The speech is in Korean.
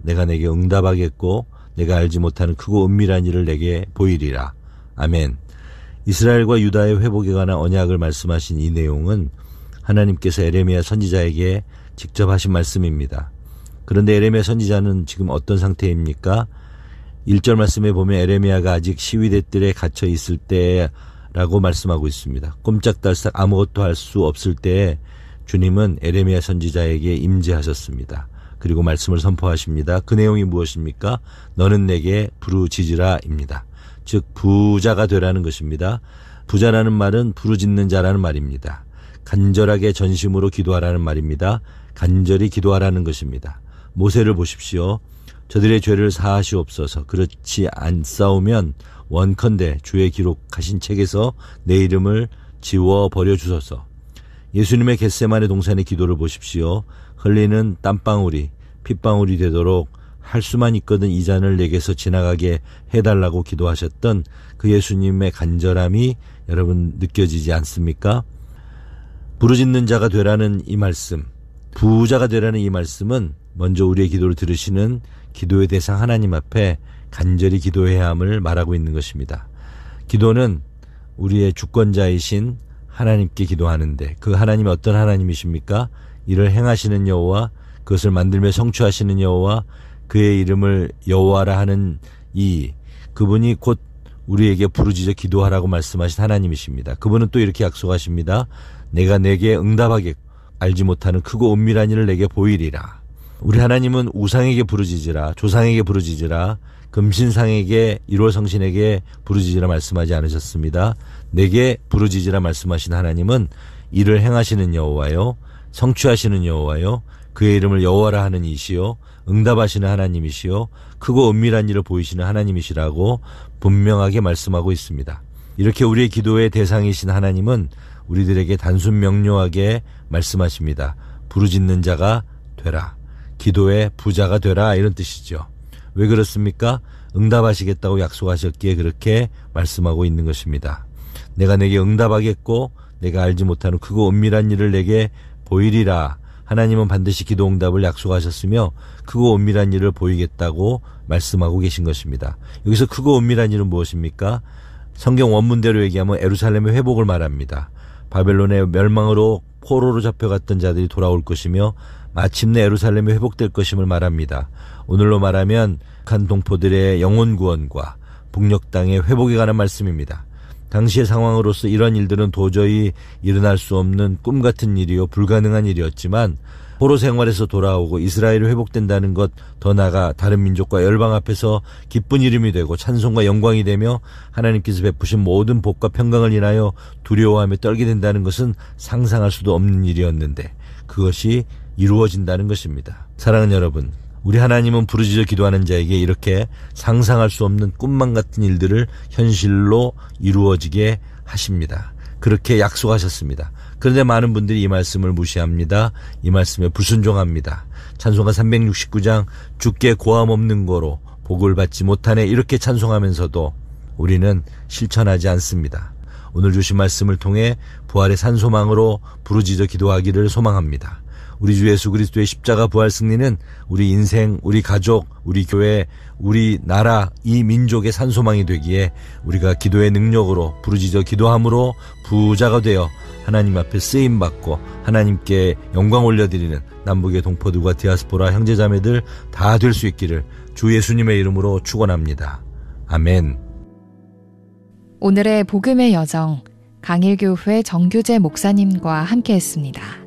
내가 내게 응답하겠고 내가 알지 못하는 크고 은밀한 일을 내게 보이리라. 아멘. 이스라엘과 유다의 회복에 관한 언약을 말씀하신 이 내용은 하나님께서 에레미야 선지자에게 직접 하신 말씀입니다. 그런데 에레미야 선지자는 지금 어떤 상태입니까? 1절 말씀에 보면 에레미야가 아직 시위대 뜰에 갇혀 있을 때라고 말씀하고 있습니다. 꼼짝달싹 아무것도 할 수 없을 때에 주님은 에레미야 선지자에게 임재하셨습니다. 그리고 말씀을 선포하십니다. 그 내용이 무엇입니까? 너는 내게 부르짖으라입니다. 즉 부자가 되라는 것입니다. 부자라는 말은 부르짖는 자라는 말입니다. 간절하게 전심으로 기도하라는 말입니다. 간절히 기도하라는 것입니다. 모세를 보십시오. 저들의 죄를 사하시옵소서. 그렇지 않사오면 원컨대 주의 기록하신 책에서 내 이름을 지워버려 주소서. 예수님의 겟세마네 동산의 기도를 보십시오. 흘리는 땀방울이 핏방울이 되도록 할 수만 있거든 이 잔을 내게서 지나가게 해달라고 기도하셨던 그 예수님의 간절함이 여러분 느껴지지 않습니까? 부르짖는 자가 되라는 이 말씀, 부자가 되라는 이 말씀은 먼저 우리의 기도를 들으시는 기도의 대상 하나님 앞에 간절히 기도해야 함을 말하고 있는 것입니다. 기도는 우리의 주권자이신 하나님께 기도하는데 그 하나님이 어떤 하나님이십니까? 이를 행하시는 여호와, 그것을 만들며 성취하시는 여호와, 그의 이름을 여호와라 하는 그분이 곧 우리에게 부르짖어 기도하라고 말씀하신 하나님이십니다. 그분은 또 이렇게 약속하십니다. 내가 내게 응답하겠고 알지 못하는 크고 은밀한 일을 내게 보이리라. 우리 하나님은 우상에게 부르짖으라, 조상에게 부르짖으라, 금신상에게 1월 성신에게 부르짖으라 말씀하지 않으셨습니다. 내게 부르짖으라 말씀하신 하나님은 이를 행하시는 여호와요, 성취하시는 여호와요, 그의 이름을 여호와라 하는 이시요, 응답하시는 하나님이시요, 크고 은밀한 일을 보이시는 하나님이시라고 분명하게 말씀하고 있습니다. 이렇게 우리의 기도의 대상이신 하나님은 우리들에게 단순 명료하게 말씀하십니다. 부르짖는 자가 되라. 기도의 부자가 되라, 이런 뜻이죠. 왜 그렇습니까? 응답하시겠다고 약속하셨기에 그렇게 말씀하고 있는 것입니다. 내가 내게 응답하겠고 내가 알지 못하는 크고 은밀한 일을 내게 보이리라. 하나님은 반드시 기도 응답을 약속하셨으며 크고 은밀한 일을 보이겠다고 말씀하고 계신 것입니다. 여기서 크고 은밀한 일은 무엇입니까? 성경 원문대로 얘기하면 예루살렘의 회복을 말합니다. 바벨론의 멸망으로 포로로 잡혀갔던 자들이 돌아올 것이며 마침내 예루살렘이 회복될 것임을 말합니다. 오늘로 말하면 북한 동포들의 영혼 구원과 북녘 땅의 회복에 관한 말씀입니다. 당시의 상황으로서 이런 일들은 도저히 일어날 수 없는 꿈 같은 일이요 불가능한 일이었지만 포로 생활에서 돌아오고 이스라엘이 회복된다는 것, 더 나아가 다른 민족과 열방 앞에서 기쁜 이름이 되고 찬송과 영광이 되며 하나님께서 베푸신 모든 복과 평강을 인하여 두려워하며 떨게 된다는 것은 상상할 수도 없는 일이었는데 그것이 이루어진다는 것입니다. 사랑하는 여러분, 우리 하나님은 부르짖어 기도하는 자에게 이렇게 상상할 수 없는 꿈만 같은 일들을 현실로 이루어지게 하십니다. 그렇게 약속하셨습니다. 그런데 많은 분들이 이 말씀을 무시합니다. 이 말씀에 불순종합니다. 찬송가 369장 주께 고함 없는 거로 복을 받지 못하네, 이렇게 찬송하면서도 우리는 실천하지 않습니다. 오늘 주신 말씀을 통해 부활의 산소망으로 부르짖어 기도하기를 소망합니다. 우리 주 예수 그리스도의 십자가 부활 승리는 우리 인생, 우리 가족, 우리 교회, 우리 나라, 이 민족의 산소망이 되기에 우리가 기도의 능력으로 부르짖어 기도함으로 부자가 되어 하나님 앞에 쓰임받고 하나님께 영광 올려드리는 남북의 동포들과 디아스포라 형제자매들 다 될 수 있기를 주 예수님의 이름으로 축원합니다. 아멘. 오늘의 복음의 여정, 강일교회 정규재 목사님과 함께했습니다.